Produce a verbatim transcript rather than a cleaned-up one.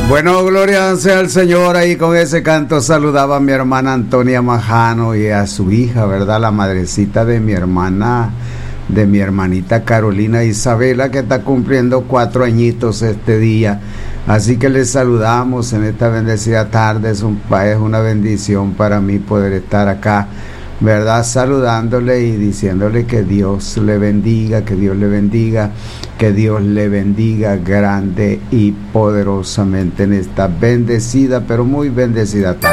Bueno, gloria sea al Señor. Ahí con ese canto saludaba a mi hermana Antonia Majano y a su hija, ¿verdad? La madrecita de mi hermana, de mi hermanita Carolina Isabela, que está cumpliendo cuatro añitos este día. Así que les saludamos en esta bendecida tarde. Es, un, es una bendición para mí poder estar acá, ¿verdad? Saludándole y diciéndole que Dios le bendiga, que Dios le bendiga, que Dios le bendiga grande y poderosamente en esta bendecida, pero muy bendecida tarde.